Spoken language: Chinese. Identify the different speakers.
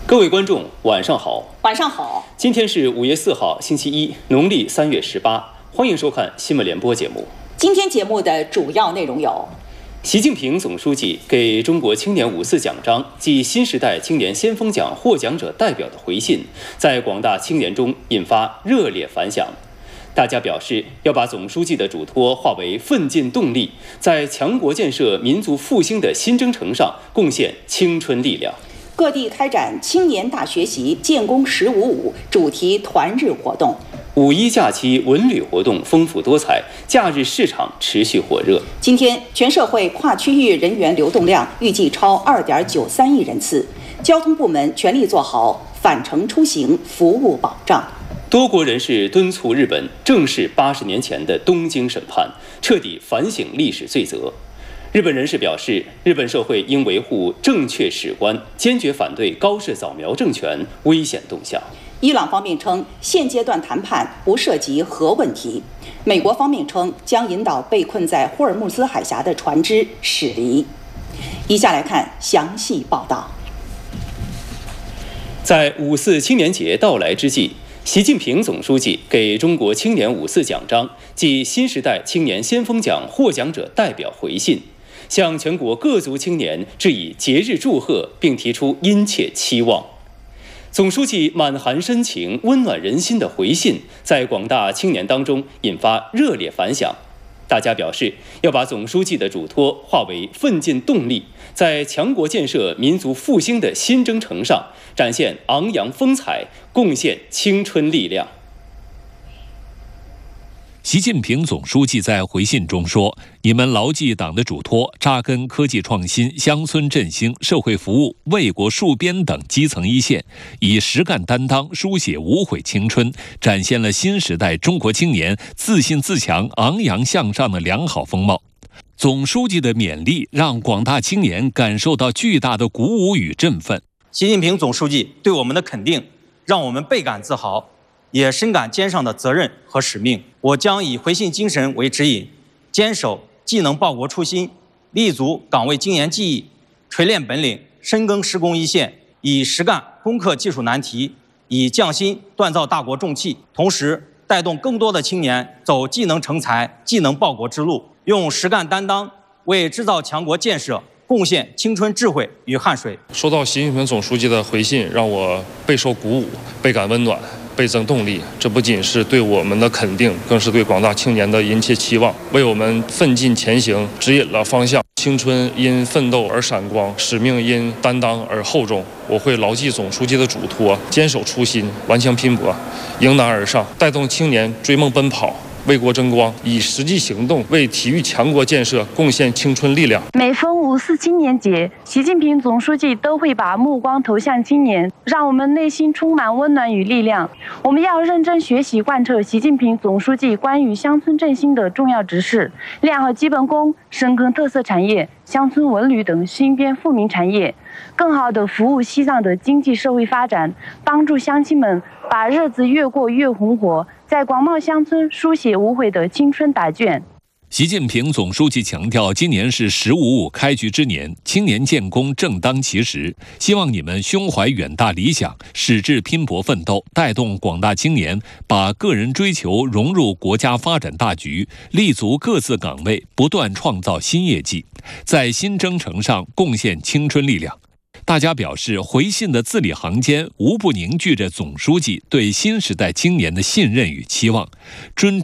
Speaker 1: 各位观众，晚上好。
Speaker 2: 晚上好。
Speaker 1: 今天是5月4号，星期一，农历3月18。欢迎收看新闻联播节目。
Speaker 2: 今天节目的主要内容有：
Speaker 1: 习近平总书记给中国青年54奖章暨新时代青年先锋奖获奖者代表的回信，在广大青年中引发热烈反响。大家表示要把总书记的嘱托化为奋进动力，在强国建设、民族复兴的新征程上贡献青春力量。
Speaker 2: 各地开展青年大学习、建功1055主题团日活动。
Speaker 1: 5·1假期文旅活动丰富多彩，假日市场持续火热。
Speaker 2: 今天，全社会跨区域人员流动量预计超2.93亿人次，交通部门全力做好返程出行服务保障。
Speaker 1: 多国人士敦促日本正视80年前的东京审判，彻底反省历史罪责。日本人士表示，日本社会应维护正确史观，坚决反对高市扫描政权危险动向。
Speaker 2: 伊朗方面称，现阶段谈判不涉及核问题。美国方面称，将引导被困在霍尔木兹海峡的船只驶离。以下来看详细报道。在
Speaker 1: 5·4青年节到来之际，习近平总书记给中国青年54奖章暨新时代青年先锋奖获奖者代表回信，向全国各族青年致以节日祝贺，并提出殷切期望。总书记满含深情、温暖人心的回信，在广大青年当中引发热烈反响。大家表示要把总书记的嘱托化为奋进动力，在强国建设、民族复兴的新征程上展现昂扬风采，贡献青春力量。
Speaker 3: 习近平总书记在回信中说：“你们牢记党的嘱托，扎根科技创新、乡村振兴、社会服务、为国戍边等基层一线，以实干担当书写无悔青春，展现了新时代中国青年自信自强、昂扬向上的良好风貌。”总书记的勉励让广大青年感受到巨大的鼓舞与振奋。
Speaker 4: 习近平总书记对我们的肯定，让我们倍感自豪，也深感肩上的责任和使命。我将以回信精神为指引，坚守技能报国初心，立足岗位经验技艺，锤炼本领，深耕施工一线，以实干攻克技术难题，以匠心锻造大国重器。同时，带动更多的青年走技能成才、技能报国之路，用实干担当为制造强国建设贡献青春智慧与汗水。
Speaker 5: 收到习近平总书记的回信，让我备受鼓舞，倍感温暖，倍增动力。这不仅是对我们的肯定，更是对广大青年的殷切期望，为我们奋进前行指引了方向。青春因奋斗而闪光，使命因担当而厚重。我会牢记总书记的嘱托，坚守初心，顽强拼搏，迎难而上，带动青年追梦奔跑，为国争光，以实际行动为体育强国建设贡献青春力量。
Speaker 6: 每逢5·4青年节，习近平总书记都会把目光投向青年，让我们内心充满温暖与力量。我们要认真学习贯彻习近平总书记关于乡村振兴的重要指示，练好基本功，深耕特色产业、乡村文旅等新编富民产业，更好地服务西藏的经济社会发展，帮助乡亲们把日子越过越红火，在广袤乡村书写无悔的青春答卷。
Speaker 3: 习近平总书记强调，今年是10·55开局之年，青年建功正当其时，希望你们胸怀远大理想，矢志拼搏奋斗，带动广大青年把个人追求融入国家发展大局，立足各自岗位，不断创造新业绩，在新征程上贡献青春力量。大家表示，回信的字里行间无不凝聚着总书记对新时代青年的信任与期望，谆